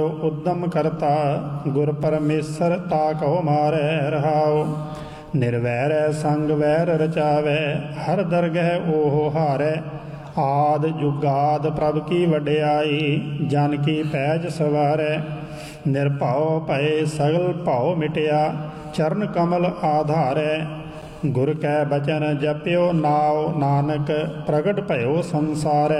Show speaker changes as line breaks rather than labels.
ਉਦਮ ਕਰਤਾ ਗੁਰ ਪਰਮੇਸ਼ਰ ਤਾ ਕਉ ਮਾਰੈ ਰਹਾਉ। ਨਿਰਵੈਰੈ ਸੰਗ ਵੈਰ ਰਚਾਵੈ ਹਰ ਦਰਗਹਿ ਓਹ ਹਾਰੈ। ਆਦ ਜੁਗਾਦ ਪ੍ਰਭ ਕੀ ਵਡਿਆਈ ਜਨ ਕੀ ਪੈਜ ਸਵਾਰੈ। ਨਿਰਭਉ ਭਏ ਸਗਲ ਭਉ ਮਿਟਿਆ ਚਰਨ ਕਮਲ ਆਧਾਰੈ। ਗੁਰ ਕੈ ਬਚਨ ਜਪਿਓ ਨਾਉ ਨਾਨਕ ਪ੍ਰਗਟ ਭਇਓ ਸੰਸਾਰੈ।